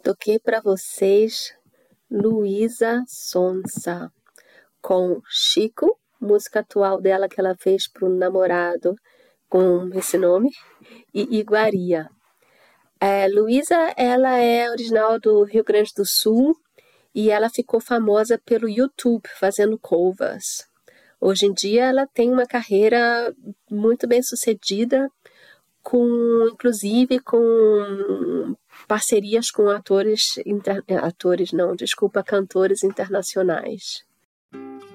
Toquei para vocês Luísa Sonza com Chico, música atual dela que ela fez para o namorado com esse nome, e Iguaria. Luísa, ela é original do Rio Grande do Sul e ela ficou famosa pelo YouTube fazendo covers. Hoje em dia ela tem uma carreira muito bem sucedida, inclusive com parcerias com cantores internacionais.